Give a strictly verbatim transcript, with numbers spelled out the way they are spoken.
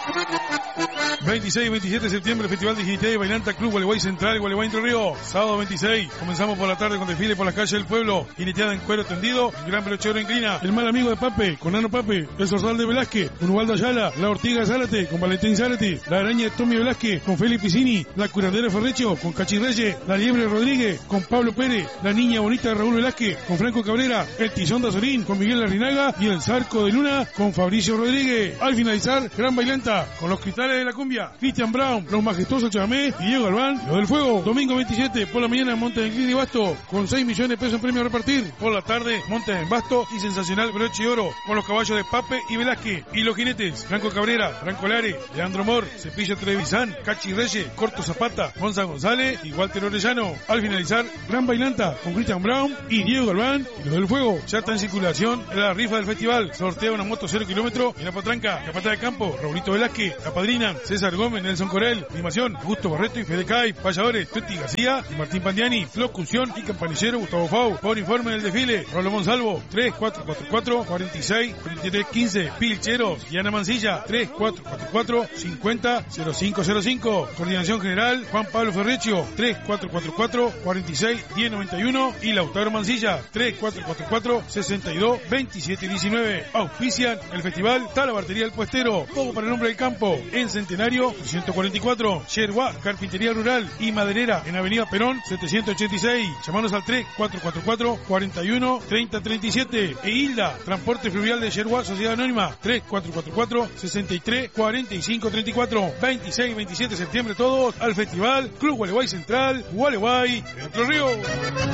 veintiséis y veintisiete de septiembre, Festival de Jinete de Bailanta, Club Gualeguay Central, Gualeguay Entre Ríos. Sábado veintiséis, comenzamos por la tarde con desfile por las calles del pueblo, jineteada en cuero tendido, el gran pelochero inclina, el mal amigo de Pape, con Nano Pape, el Zorzal de Velázquez, con Ubaldo Ayala, la Ortiga Zárate, con Valentín Zárate, la Araña de Tommy Velázquez, con Felipe Piscini, la Curandera Ferrecho, con Cachi Reyes, la Liebre Rodríguez, con Pablo Pérez, la Niña Bonita de Raúl Velázquez, con Franco Cabrera, el Tizón de Azorín, con Miguel Larrinaga y el Zarco de Luna, con Fabricio Rodríguez. Al finalizar, Gran Bailanta, con los Cristales de la Cumbia, Cristian Brown, los Majestuosos Chamamé y Diego Galván, los del Fuego. Domingo veintisiete, por la mañana, Montes de Inclín y Basto, con seis millones de pesos en premio a repartir. Por la tarde, Montes en Basto y sensacional Broche y Oro, con los caballos de Pape y Velázquez. Y los jinetes, Franco Cabrera, Franco Lare, Leandro Mor, Cepillo Trevisan, Cachi Reyes, Corto Zapata, Gonza González y Walter Orellano. Al finalizar, Gran Bailanta, con Cristian Brown y Diego Galván y los del Fuego. Ya está en circulación la rifa del festival. Sortea una moto cero kilómetros en la patranca, la pata de campo, Raulito Velázquez, la padrina, César Gómez, Nelson Corel, animación, Gusto Barreto y Fede Cay, payadores, Tuti García y Martín Pandiani, locución y campanillero Gustavo Fau. Por informe del desfile, Rollo Monsalvo, tres cuatro cuatro cuatro, cuatro seis, treinta y tres quince, Pilcheros y Ana Mancilla, tres cuatro cuatro cuatro, cincuenta, cero cinco cero cinco. Coordinación general, Juan Pablo Ferrecho, tres cuatro cuatro cuatro, cuarenta y seis, diez noventa y uno y Lautaro Mancilla, tres cuatro cuatro cuatro, sesenta y dos, veintisiete diecinueve. Auspician el festival Talabartería del Puestero, todo para el hombre del campo, en Centenario trescientos cuarenta y cuatro, Yerguá, Carpintería Rural y Maderera en Avenida Perón setecientos ochenta y seis. Llamanos al tres cuatro cuatro cuatro, cuarenta y uno, treinta treinta y siete. E Hilda, Transporte Fluvial de Yerguá, Sociedad Anónima, tres cuatro cuatro cuatro, sesenta y tres, cuarenta y cinco treinta y cuatro. veintiséis y veintisiete de septiembre todos al Festival Club Gualeguay Central, Gualeguay, Entre Ríos.